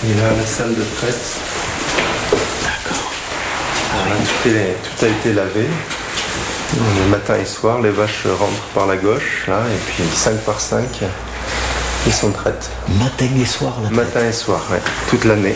Et là, la salle de traite. D'accord. Voilà, tout a été lavé. Le matin et soir, les vaches rentrent par la gauche, là, et puis 5 par 5, ils sont traites. Matin et soir, la traite. Matin et soir, ouais, toute l'année.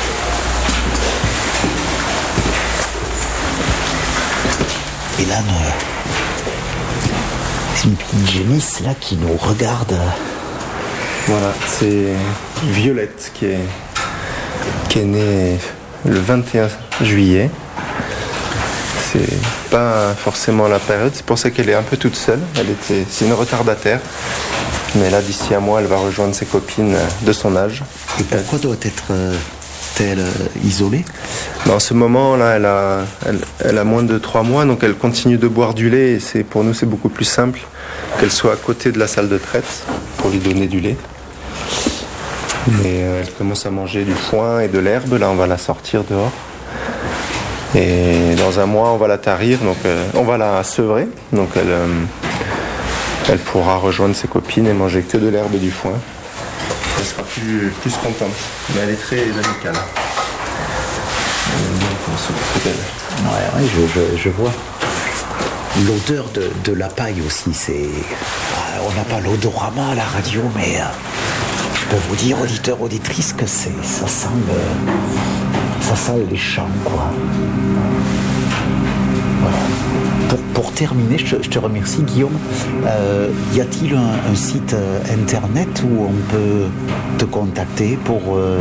Et là, c'est une petite génisse là qui nous regarde. Voilà, c'est Violette qui est née le 21 juillet. C'est pas forcément la période, c'est pour ça qu'elle est un peu toute seule. C'est une retardataire. Mais là, d'ici un mois, elle va rejoindre ses copines de son âge. Et pourquoi doit-elle isolée? En ce moment-là, elle a moins de 3 mois, donc elle continue de boire du lait. Et pour nous, c'est beaucoup plus simple qu'elle soit à côté de la salle de traite pour lui donner du lait. Mais elle commence à manger du foin et de l'herbe. Là, on va la sortir dehors. Et dans un mois, on va la tarir, donc on va la sevrer. Donc elle pourra rejoindre ses copines et manger que de l'herbe et du foin. Elle sera plus contente. Mais elle est très amicale. On s'occupe d'elle. Ouais, je vois. L'odeur de la paille aussi, c'est... On n'a pas l'odorama à la radio, mais je peux vous dire, auditeurs, auditrices, que ça sent les champs, quoi. Voilà. Pour terminer, je te remercie, Guillaume. Y a-t-il un site internet où on peut te contacter pour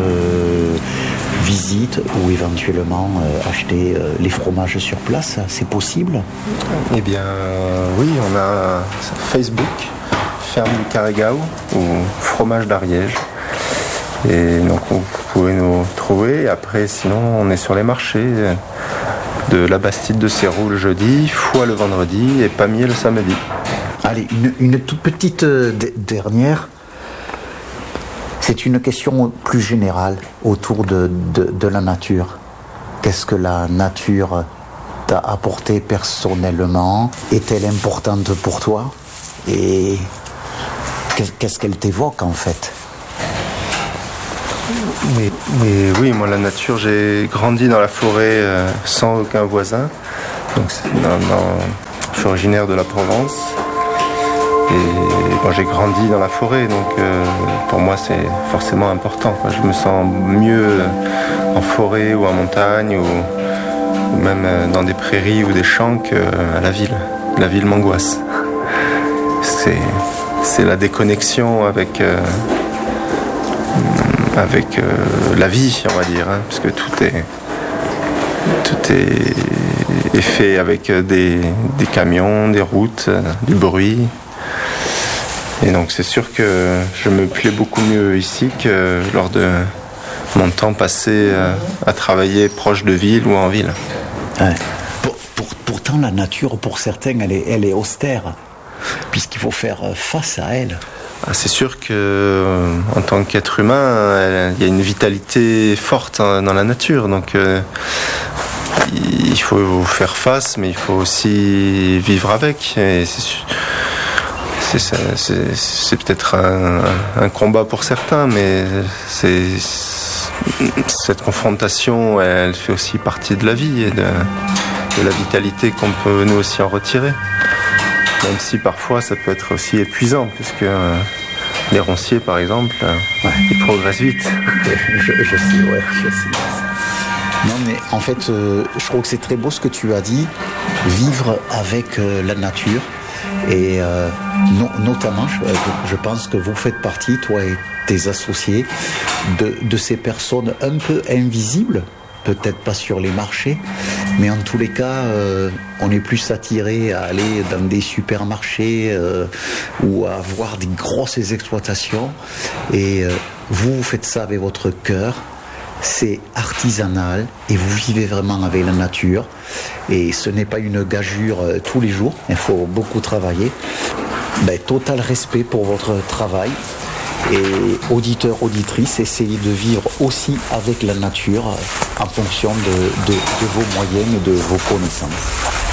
visite ou éventuellement acheter les fromages sur place? C'est possible? Eh bien, oui, on a Facebook, Ferme du Carrégao ou Fromage d'Ariège. Et donc, vous pouvez nous trouver. Après, sinon, on est sur les marchés de la Bastide de Sérou le jeudi, Foix le vendredi et Pamiers le samedi. Allez, une toute petite dernière. C'est une question plus générale autour de la nature. Qu'est-ce que la nature t'a apporté personnellement? Est-elle importante pour toi? Et qu'est-ce qu'elle t'évoque en fait? Mais oui, moi la nature, j'ai grandi dans la forêt sans aucun voisin. Donc je suis originaire de la Provence. Et moi j'ai grandi dans la forêt, donc pour moi c'est forcément important. Je me sens mieux en forêt ou en montagne ou même dans des prairies ou des champs qu'à la ville. La ville m'angoisse. C'est la déconnexion avec la vie, on va dire, hein, parce que tout est fait avec des camions, des routes, du bruit. Et donc c'est sûr que je me plais beaucoup mieux ici que lors de mon temps passé à travailler proche de ville ou en ville. Ouais. Pourtant la nature pour certains elle est austère, puisqu'il faut faire face à elle. C'est sûr qu'en tant qu'être humain, il y a une vitalité forte dans la nature. Donc il faut faire face, mais il faut aussi vivre avec. Et c'est peut-être un combat pour certains, mais cette confrontation, elle fait aussi partie de la vie et de la vitalité qu'on peut nous aussi en retirer. Même si parfois ça peut être aussi épuisant, puisque les ronciers par exemple, ils progressent vite. Je sais. Non mais en fait, je trouve que c'est très beau ce que tu as dit, vivre avec la nature. Et notamment, je pense que vous faites partie, toi et tes associés, de ces personnes un peu invisibles, peut-être pas sur les marchés, mais en tous les cas, on est plus attiré à aller dans des supermarchés ou à voir des grosses exploitations. Et vous faites ça avec votre cœur. C'est artisanal et vous vivez vraiment avec la nature. Et ce n'est pas une gageure tous les jours, il faut beaucoup travailler. Total respect pour votre travail. Et auditeurs, auditrices, essayez de vivre aussi avec la nature en fonction de vos moyens et de vos connaissances.